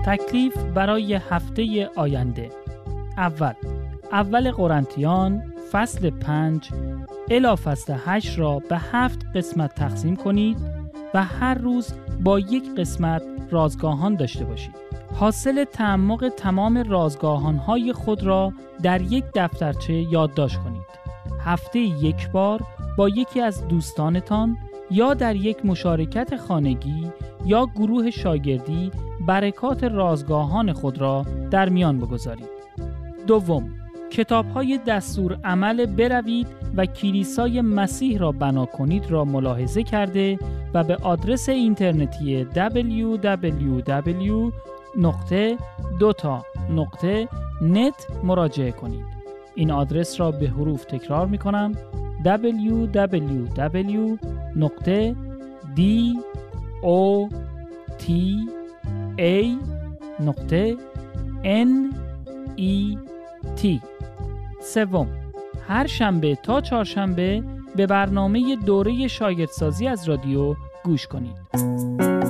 تکلیف برای هفته آینده: اول قرنتیان فصل 5 الی فصل 8 را به 7 قسمت تقسیم کنید و هر روز با یک قسمت رازگاهان داشته باشید. حاصل تعمق تمام رازگاهان‌های خود را در یک دفترچه یادداشت کنید. هفته یک بار با یکی از دوستانتان یا در یک مشارکت خانگی یا گروه شاگردی برکات رازگاهان خود را در میان بگذارید. کتاب‌های دستور عمل بروید و کلیسای مسیح را بنا کنید را ملاحظه کرده و به آدرس اینترنتی www.2ta.net مراجعه کنید. این آدرس را به حروف تکرار می کنم: www.dota.net. هر شنبه تا چهارشنبه به برنامه دوره شاگردسازی از رادیو گوش کنید.